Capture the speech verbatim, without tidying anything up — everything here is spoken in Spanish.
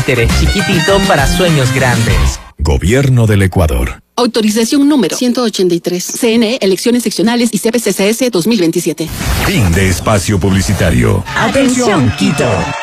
interés chiquitito para sueños grandes. Gobierno del Ecuador. Autorización número ciento ochenta y tres. C N E, Elecciones Seccionales y C P C C S dos mil veintisiete. Fin de espacio publicitario. Atención, Quito.